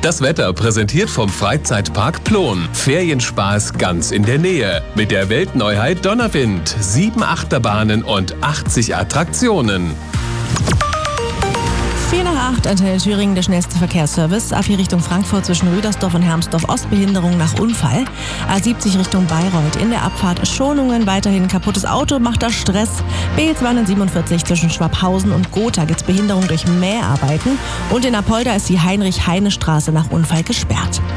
Das Wetter präsentiert vom Freizeitpark Plon. Ferienspaß ganz in der Nähe. Mit der Weltneuheit Donnerwind. 7 Achterbahnen und 80 Attraktionen. 7:45, Antenne Thüringen, der schnellste Verkehrsservice. A4 Richtung Frankfurt zwischen Rüdersdorf und Hermsdorf, Ostbehinderung nach Unfall. A70 Richtung Bayreuth, in der Abfahrt Schonungen, weiterhin kaputtes Auto, macht da Stress. B247 zwischen Schwabhausen und Gotha gibt's Behinderung durch Mäharbeiten. Und in Apolda ist die Heinrich-Heine-Straße nach Unfall gesperrt.